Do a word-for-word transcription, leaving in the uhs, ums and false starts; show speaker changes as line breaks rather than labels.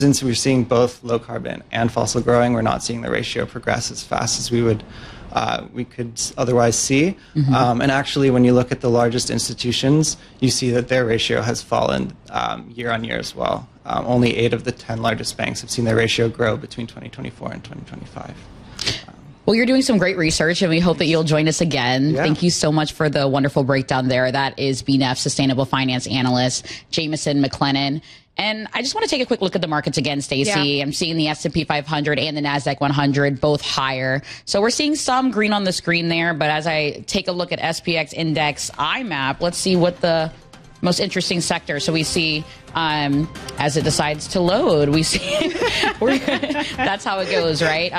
since we're seeing both low carbon and fossil growing, we're not seeing the ratio progress as fast as we would uh, we could otherwise see. Mm-hmm. Um, and actually, when you look at the largest institutions, you see that their ratio has fallen um, year on year as well. Um, only eight of the ten largest banks have seen their ratio grow between twenty twenty-four and twenty twenty-five.
Well, you're doing some great research, and we hope that you'll join us again. Yeah. Thank you so much for the wonderful breakdown there. That is B N E F Sustainable Finance Analyst Jamison McLennan. And I just want to take a quick look at the markets again, Stacey. Yeah. I'm seeing the S and P five hundred and the NASDAQ one hundred both higher. So we're seeing some green on the screen there. But as I take a look at S P X Index I map, let's see what the most interesting sector. So we see um, as it decides to load, we see that's how it goes, right? Uh,